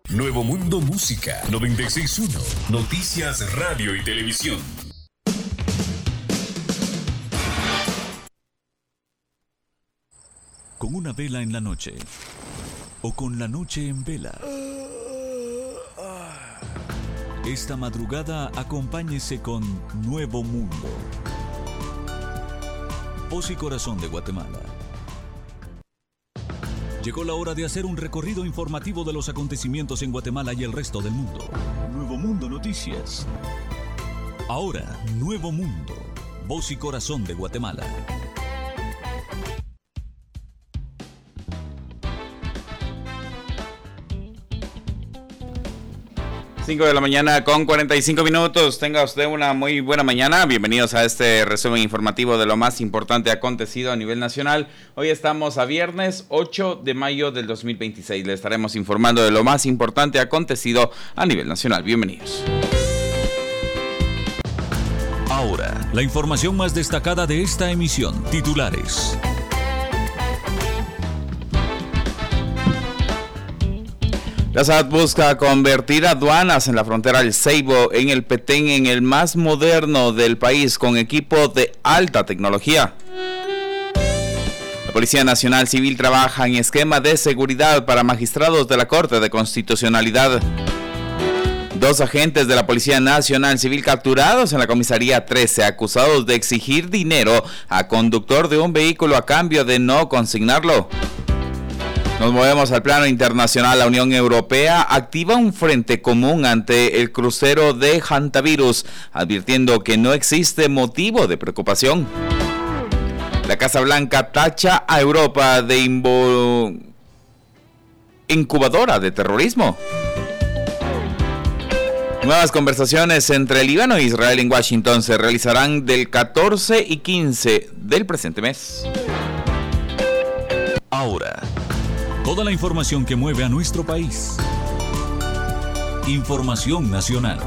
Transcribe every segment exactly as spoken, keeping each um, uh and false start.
Nuevo Mundo Música noventa y seis punto uno. Noticias, radio y televisión. Con una vela en la noche o con la noche en vela. Esta madrugada acompáñese con Nuevo Mundo. Voz y corazón de Guatemala. Llegó la hora de hacer un recorrido informativo de los acontecimientos en Guatemala y el resto del mundo. Nuevo Mundo Noticias. Ahora, Nuevo Mundo. Voz y corazón de Guatemala. cinco de la mañana con cuarenta y cinco minutos. Tenga usted una muy buena mañana. Bienvenidos a este resumen informativo de lo más importante acontecido a nivel nacional. Hoy estamos a viernes ocho de mayo del dos mil veintiséis. Le estaremos informando de lo más importante acontecido a nivel nacional. Bienvenidos. Ahora, la información más destacada de esta emisión. Titulares. La S A T busca convertir aduanas en la frontera del Ceibo en el Petén en el más moderno del país con equipo de alta tecnología. La Policía Nacional Civil trabaja en esquema de seguridad para magistrados de la Corte de Constitucionalidad. Dos agentes de la Policía Nacional Civil capturados en la comisaría trece acusados de exigir dinero a conductor de un vehículo a cambio de no consignarlo. Nos movemos al plano internacional. La Unión Europea activa un frente común ante el crucero de hantavirus, advirtiendo que no existe motivo de preocupación. La Casa Blanca tacha a Europa de invo... incubadora de terrorismo. Nuevas conversaciones entre Líbano e Israel en Washington se realizarán del catorce y quince del presente mes. Ahora, toda la información que mueve a nuestro país. Información nacional.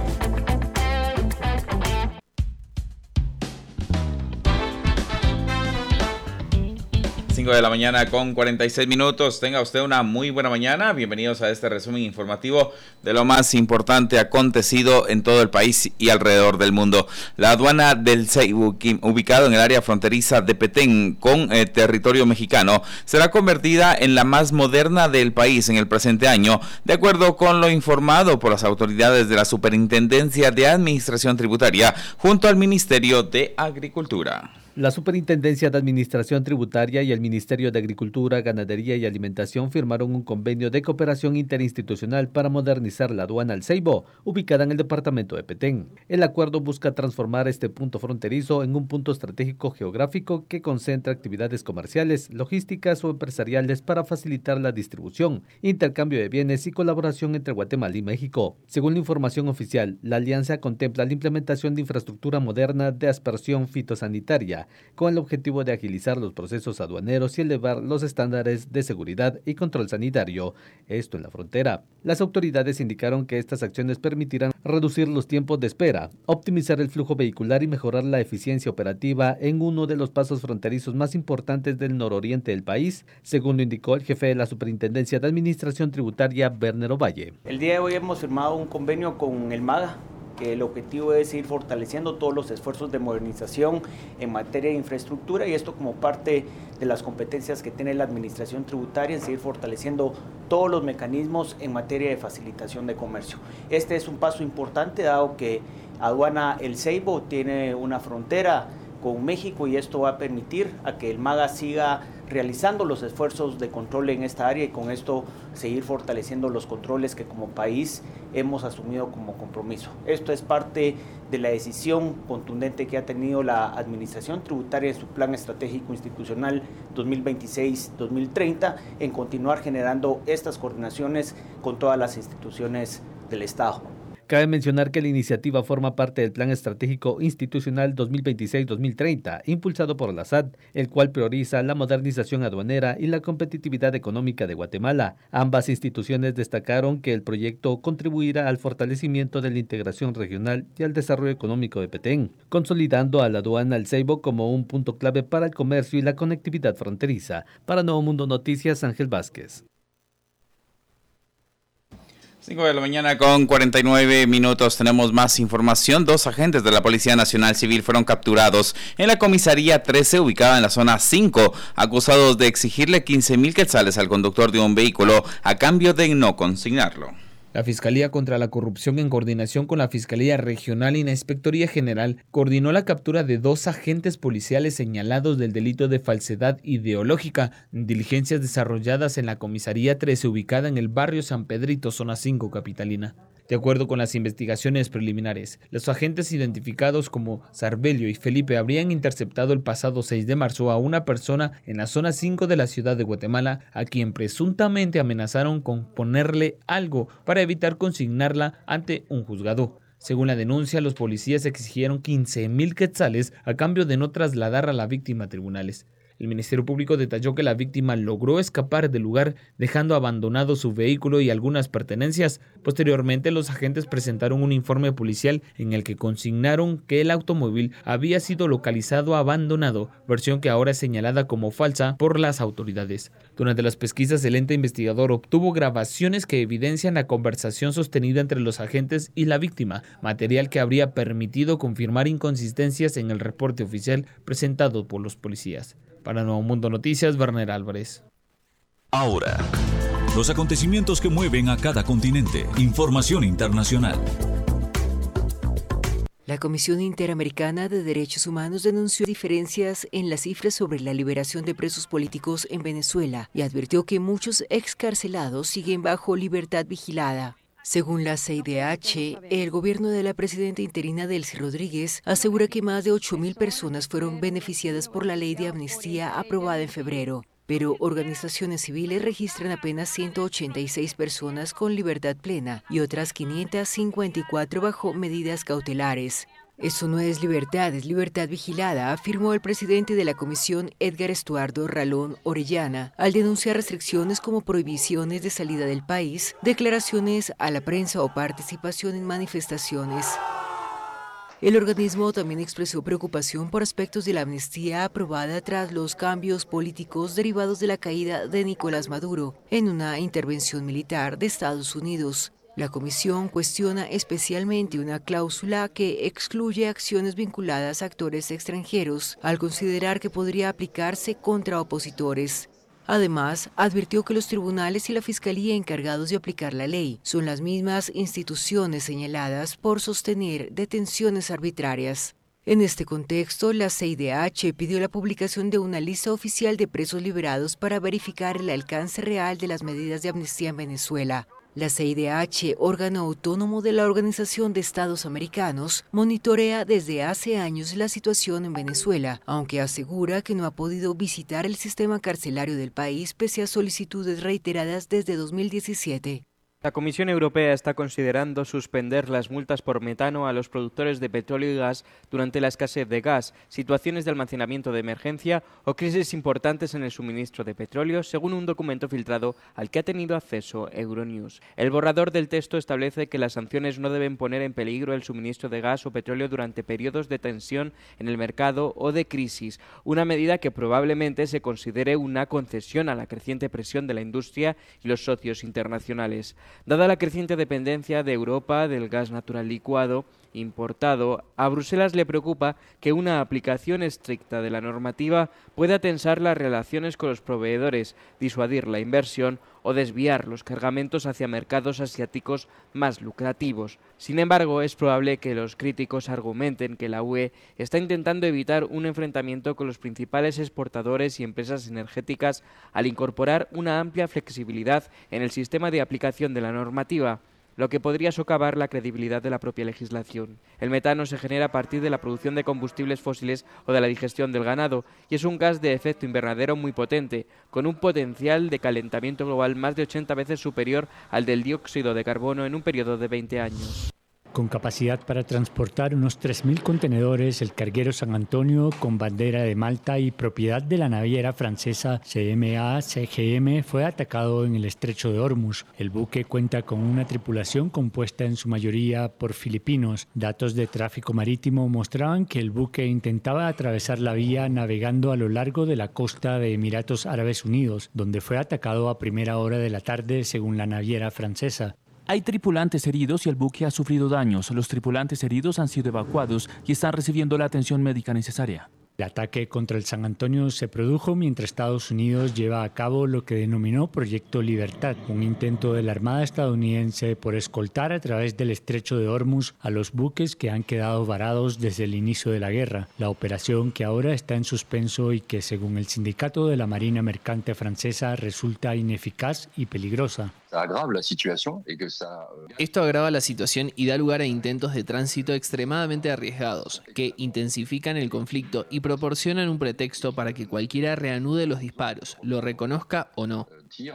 cinco de la mañana con cuarenta y seis minutos. Tenga usted una muy buena mañana. Bienvenidos a este resumen informativo de lo más importante acontecido en todo el país y alrededor del mundo. La aduana del Ceibo, ubicado en el área fronteriza de Petén con eh, territorio mexicano, será convertida en la más moderna del país en el presente año, de acuerdo con lo informado por las autoridades de la Superintendencia de Administración Tributaria junto al Ministerio de Agricultura. La Superintendencia de Administración Tributaria y el Ministerio de Agricultura, Ganadería y Alimentación firmaron un convenio de cooperación interinstitucional para modernizar la aduana El Ceibo, ubicada en el departamento de Petén. El acuerdo busca transformar este punto fronterizo en un punto estratégico geográfico que concentra actividades comerciales, logísticas o empresariales para facilitar la distribución, intercambio de bienes y colaboración entre Guatemala y México. Según la información oficial, la alianza contempla la implementación de infraestructura moderna de aspersión fitosanitaria, con el objetivo de agilizar los procesos aduaneros y elevar los estándares de seguridad y control sanitario, esto en la frontera. Las autoridades indicaron que estas acciones permitirán reducir los tiempos de espera, optimizar el flujo vehicular y mejorar la eficiencia operativa en uno de los pasos fronterizos más importantes del nororiente del país, según lo indicó el jefe de la Superintendencia de Administración Tributaria, Werner Ovalle. El día de hoy hemos firmado un convenio con el MAGA, que el objetivo es ir fortaleciendo todos los esfuerzos de modernización en materia de infraestructura, y esto como parte de las competencias que tiene la administración tributaria, en seguir fortaleciendo todos los mecanismos en materia de facilitación de comercio. Este es un paso importante, dado que aduana El Ceibo tiene una frontera con México, y esto va a permitir a que el MAGA siga realizando los esfuerzos de control en esta área y con esto seguir fortaleciendo los controles que como país hemos asumido como compromiso. Esto es parte de la decisión contundente que ha tenido la Administración Tributaria en su Plan Estratégico Institucional dos mil veintiséis a dos mil treinta en continuar generando estas coordinaciones con todas las instituciones del Estado. Cabe mencionar que la iniciativa forma parte del Plan Estratégico Institucional dos mil veintiséis a dos mil treinta, impulsado por la S A T, el cual prioriza la modernización aduanera y la competitividad económica de Guatemala. Ambas instituciones destacaron que el proyecto contribuirá al fortalecimiento de la integración regional y al desarrollo económico de Petén, consolidando a la aduana El Ceibo como un punto clave para el comercio y la conectividad fronteriza. Para Nuevo Mundo Noticias, Ángel Vázquez. cinco de la mañana con cuarenta y nueve minutos. Tenemos más información. Dos agentes de la Policía Nacional Civil fueron capturados en la comisaría trece, ubicada en la zona cinco, acusados de exigirle quince mil quetzales al conductor de un vehículo a cambio de no consignarlo. La Fiscalía contra la Corrupción, en coordinación con la Fiscalía Regional y la Inspectoría General, coordinó la captura de dos agentes policiales señalados del delito de falsedad ideológica en diligencias desarrolladas en la Comisaría trece, ubicada en el barrio San Pedrito, zona cinco capitalina. De acuerdo con las investigaciones preliminares, los agentes identificados como Sarbelio y Felipe habrían interceptado el pasado seis de marzo a una persona en la zona cinco de la ciudad de Guatemala, a quien presuntamente amenazaron con ponerle algo para evitar consignarla ante un juzgado. Según la denuncia, los policías exigieron quince mil quetzales a cambio de no trasladar a la víctima a tribunales. El Ministerio Público detalló que la víctima logró escapar del lugar, dejando abandonado su vehículo y algunas pertenencias. Posteriormente, los agentes presentaron un informe policial en el que consignaron que el automóvil había sido localizado abandonado, versión que ahora es señalada como falsa por las autoridades. Durante las pesquisas, el ente investigador obtuvo grabaciones que evidencian la conversación sostenida entre los agentes y la víctima, material que habría permitido confirmar inconsistencias en el reporte oficial presentado por los policías. Para Nuevo Mundo Noticias, Werner Álvarez. Ahora, los acontecimientos que mueven a cada continente. Información internacional. La Comisión Interamericana de Derechos Humanos denunció diferencias en las cifras sobre la liberación de presos políticos en Venezuela y advirtió que muchos excarcelados siguen bajo libertad vigilada. Según la C I D H, el gobierno de la presidenta interina Delcy Rodríguez asegura que más de ocho mil personas fueron beneficiadas por la ley de amnistía aprobada en febrero, pero organizaciones civiles registran apenas ciento ochenta y seis personas con libertad plena y otras quinientas cincuenta y cuatro bajo medidas cautelares. Eso no es libertad, es libertad vigilada, afirmó el presidente de la comisión, Edgar Estuardo Ralón Orellana, al denunciar restricciones como prohibiciones de salida del país, declaraciones a la prensa o participación en manifestaciones. El organismo también expresó preocupación por aspectos de la amnistía aprobada tras los cambios políticos derivados de la caída de Nicolás Maduro en una intervención militar de Estados Unidos. La comisión cuestiona especialmente una cláusula que excluye acciones vinculadas a actores extranjeros, al considerar que podría aplicarse contra opositores. Además, advirtió que los tribunales y la fiscalía encargados de aplicar la ley son las mismas instituciones señaladas por sostener detenciones arbitrarias. En este contexto, la C I D H pidió la publicación de una lista oficial de presos liberados para verificar el alcance real de las medidas de amnistía en Venezuela. La C I D H, órgano autónomo de la Organización de Estados Americanos, monitorea desde hace años la situación en Venezuela, aunque asegura que no ha podido visitar el sistema carcelario del país pese a solicitudes reiteradas desde dos mil diecisiete. La Comisión Europea está considerando suspender las multas por metano a los productores de petróleo y gas durante la escasez de gas, situaciones de almacenamiento de emergencia o crisis importantes en el suministro de petróleo, según un documento filtrado al que ha tenido acceso Euronews. El borrador del texto establece que las sanciones no deben poner en peligro el suministro de gas o petróleo durante periodos de tensión en el mercado o de crisis, una medida que probablemente se considere una concesión a la creciente presión de la industria y los socios internacionales. Dada la creciente dependencia de Europa del gas natural licuado importado, a Bruselas le preocupa que una aplicación estricta de la normativa pueda tensar las relaciones con los proveedores, disuadir la inversión o desviar los cargamentos hacia mercados asiáticos más lucrativos. Sin embargo, es probable que los críticos argumenten que la U E está intentando evitar un enfrentamiento con los principales exportadores y empresas energéticas al incorporar una amplia flexibilidad en el sistema de aplicación de la normativa, lo que podría socavar la credibilidad de la propia legislación. El metano se genera a partir de la producción de combustibles fósiles o de la digestión del ganado y es un gas de efecto invernadero muy potente, con un potencial de calentamiento global más de ochenta veces superior al del dióxido de carbono en un periodo de veinte años. Con capacidad para transportar unos tres mil contenedores, el carguero San Antonio, con bandera de Malta y propiedad de la naviera francesa C M A C G M, fue atacado en el estrecho de Hormuz. El buque cuenta con una tripulación compuesta en su mayoría por filipinos. Datos de tráfico marítimo mostraban que el buque intentaba atravesar la vía navegando a lo largo de la costa de Emiratos Árabes Unidos, donde fue atacado a primera hora de la tarde según la naviera francesa. Hay tripulantes heridos y el buque ha sufrido daños. Los tripulantes heridos han sido evacuados y están recibiendo la atención médica necesaria. El ataque contra el San Antonio se produjo mientras Estados Unidos lleva a cabo lo que denominó Proyecto Libertad, un intento de la Armada estadounidense por escoltar a través del estrecho de Hormuz a los buques que han quedado varados desde el inicio de la guerra. La operación, que ahora está en suspenso y que, según el sindicato de la Marina Mercante francesa, resulta ineficaz y peligrosa. Esto agrava la situación y da lugar a intentos de tránsito extremadamente arriesgados, que intensifican el conflicto y proporcionan un pretexto para que cualquiera reanude los disparos, lo reconozca o no.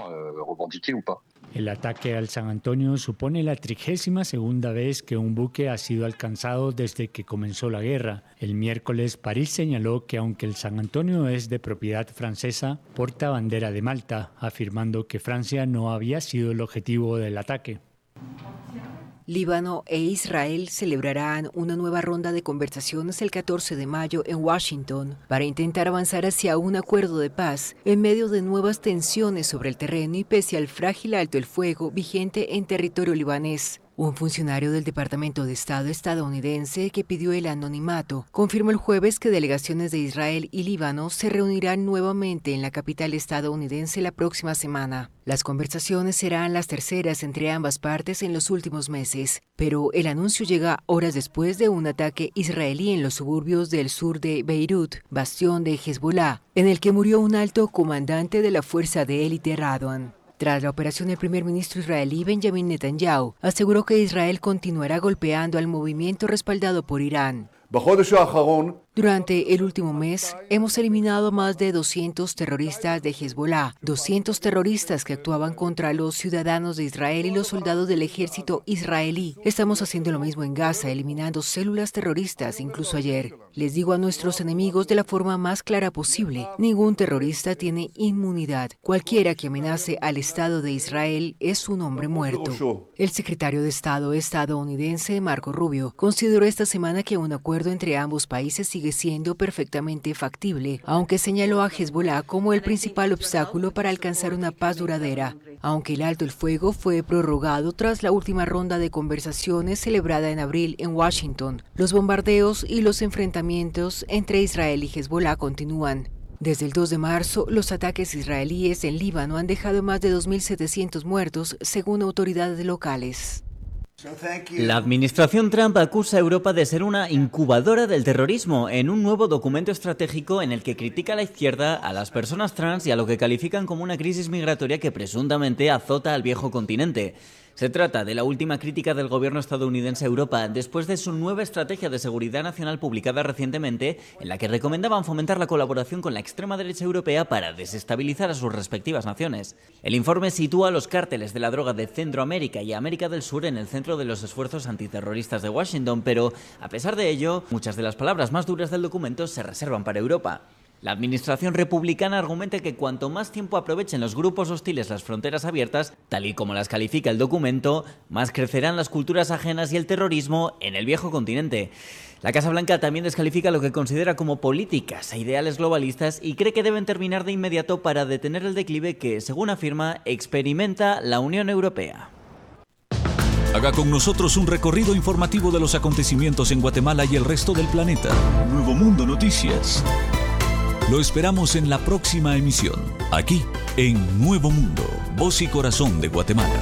El ataque al San Antonio supone la trigésima segunda vez que un buque ha sido alcanzado desde que comenzó la guerra. El miércoles, París señaló que aunque el San Antonio es de propiedad francesa, porta bandera de Malta, afirmando que Francia no había sido el objetivo del ataque. Líbano e Israel celebrarán una nueva ronda de conversaciones el catorce de mayo en Washington para intentar avanzar hacia un acuerdo de paz en medio de nuevas tensiones sobre el terreno y pese al frágil alto el fuego vigente en territorio libanés. Un funcionario del Departamento de Estado estadounidense que pidió el anonimato confirmó el jueves que delegaciones de Israel y Líbano se reunirán nuevamente en la capital estadounidense la próxima semana. Las conversaciones serán las terceras entre ambas partes en los últimos meses, pero el anuncio llega horas después de un ataque israelí en los suburbios del sur de Beirut, bastión de Hezbollah, en el que murió un alto comandante de la fuerza de élite Radwan. Tras la operación, el primer ministro israelí Benjamin Netanyahu aseguró que Israel continuará golpeando al movimiento respaldado por Irán. Durante el último mes, hemos eliminado más de doscientos terroristas de Hezbollah, doscientos terroristas que actuaban contra los ciudadanos de Israel y los soldados del ejército israelí. Estamos haciendo lo mismo en Gaza, eliminando células terroristas, incluso ayer. Les digo a nuestros enemigos de la forma más clara posible, ningún terrorista tiene inmunidad. Cualquiera que amenace al Estado de Israel es un hombre muerto. El secretario de Estado estadounidense, Marco Rubio, consideró esta semana que un acuerdo entre ambos países sigue siendo perfectamente factible, aunque señaló a Hezbollah como el principal obstáculo para alcanzar una paz duradera. Aunque el alto el fuego fue prorrogado tras la última ronda de conversaciones celebrada en abril en Washington, los bombardeos y los enfrentamientos entre Israel y Hezbollah continúan. Desde el dos de marzo, los ataques israelíes en Líbano han dejado más de dos mil setecientos muertos, según autoridades locales. La administración Trump acusa a Europa de ser una incubadora del terrorismo en un nuevo documento estratégico en el que critica a la izquierda, a las personas trans y a lo que califican como una crisis migratoria que presuntamente azota al viejo continente. Se trata de la última crítica del gobierno estadounidense a Europa después de su nueva estrategia de seguridad nacional publicada recientemente, en la que recomendaban fomentar la colaboración con la extrema derecha europea para desestabilizar a sus respectivas naciones. El informe sitúa a los cárteles de la droga de Centroamérica y América del Sur en el centro de los esfuerzos antiterroristas de Washington, pero, a pesar de ello, muchas de las palabras más duras del documento se reservan para Europa. La administración republicana argumenta que cuanto más tiempo aprovechen los grupos hostiles las fronteras abiertas, tal y como las califica el documento, más crecerán las culturas ajenas y el terrorismo en el viejo continente. La Casa Blanca también descalifica lo que considera como políticas e ideales globalistas y cree que deben terminar de inmediato para detener el declive que, según afirma, experimenta la Unión Europea. Haga con nosotros un recorrido informativo de los acontecimientos en Guatemala y el resto del planeta. Nuevo Mundo Noticias. Lo esperamos en la próxima emisión, aquí en Nuevo Mundo, voz y corazón de Guatemala.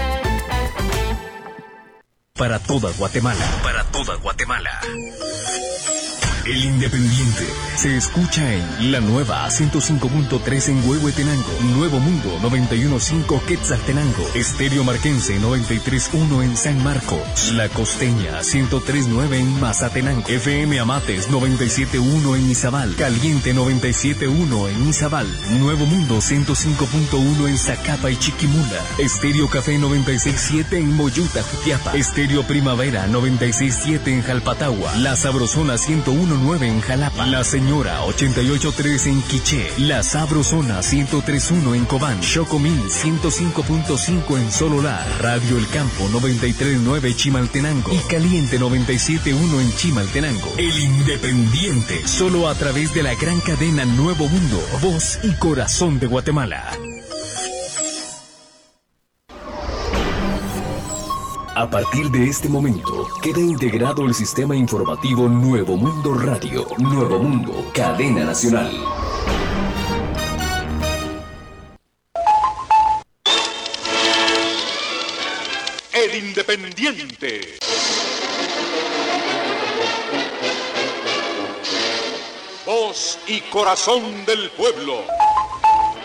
Para toda Guatemala, para toda Guatemala. El Independiente se escucha en la nueva ciento cinco punto tres en Huehuetenango, Nuevo Mundo noventa y uno punto cinco Quetzaltenango, Estéreo Marquense noventa y tres punto uno en San Marcos, La Costeña ciento tres punto nueve en Mazatenango, F M Amates noventa y siete punto uno en Izabal, Caliente noventa y siete punto uno en Izabal, Nuevo Mundo ciento cinco punto uno en Zacapa y Chiquimula, Estéreo Café noventa y seis punto siete en Moyuta, Jutiapa, Estéreo Primavera noventa y seis punto siete en Jalpatagua, La Sabrosona ciento uno punto nueve en Jalapa, La Señora ochenta y ocho punto tres en Quiché, La Sabrosona ciento tres punto uno en Cobán, Chocomil ciento cinco punto cinco en Sololá, Radio El Campo noventa y tres punto nueve Chimaltenango y Caliente noventa y siete punto uno en Chimaltenango. El Independiente, solo a través de la gran cadena Nuevo Mundo, voz y corazón de Guatemala. A partir de este momento, queda integrado el sistema informativo Nuevo Mundo Radio. Nuevo Mundo, cadena nacional. El Independiente. Voz y corazón del pueblo.